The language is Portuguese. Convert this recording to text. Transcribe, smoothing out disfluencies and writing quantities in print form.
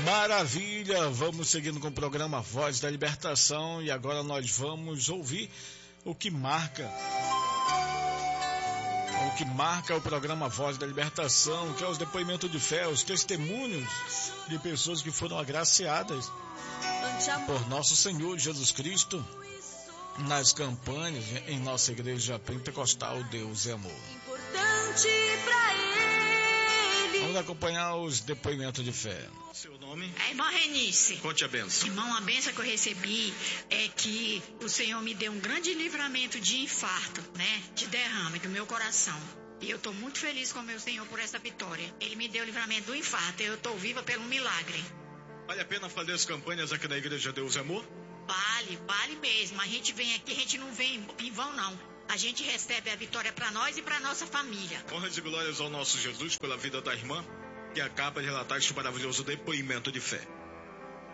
Maravilha, vamos seguindo com o programa Voz da Libertação e agora nós vamos ouvir o que marca o programa Voz da Libertação, que é os depoimentos de fé, os testemunhos de pessoas que foram agraciadas por nosso Senhor Jesus Cristo nas campanhas em nossa igreja pentecostal Deus é Amor. Importante pra ele. Vamos acompanhar os depoimentos de fé. Seu nome? É irmã Renice. Conte a benção. Irmão, a benção que eu recebi é que o Senhor me deu um grande livramento de infarto, né? De derrame do meu coração. E eu estou muito feliz com o meu Senhor por essa vitória. Ele me deu o livramento do infarto e eu estou viva pelo milagre. Vale a pena fazer as campanhas aqui na Igreja Deus é Amor? Vale mesmo. A gente vem aqui, a gente não vem em vão, não. A gente recebe a vitória para nós e para nossa família. Honras e glórias ao nosso Jesus pela vida da irmã, que acaba de relatar este maravilhoso depoimento de fé.